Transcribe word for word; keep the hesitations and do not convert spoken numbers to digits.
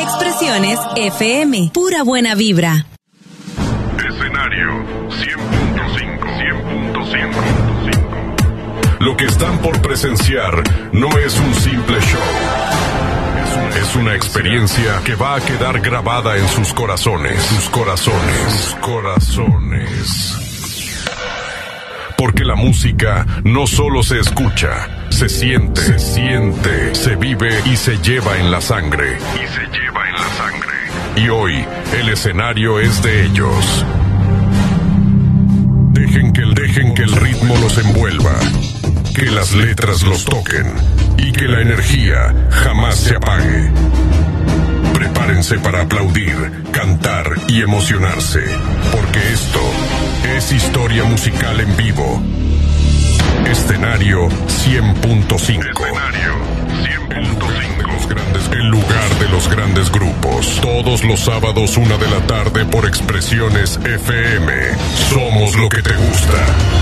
Expresiones F M, pura buena vibra. Escenario cien punto cinco, cien punto cinco. Lo que están por presenciar no es un simple show. Es una, es una experiencia que va a quedar grabada en sus corazones, sus corazones, sus corazones. Porque la música no solo se escucha, se siente, se siente, se vive y se lleva en la sangre. Y se lleva en la sangre. Y hoy, el escenario es de ellos. Dejen que el, dejen que el ritmo los envuelva, que las letras los toquen y que la energía jamás se apague. Prepárense para aplaudir, cantar y emocionarse, porque esto es historia musical en vivo. Escenario cien punto cinco. Escenario cien punto cinco. El lugar de los grandes grupos. Todos los sábados, una de la tarde, por Expresiones F M. Somos lo que te gusta.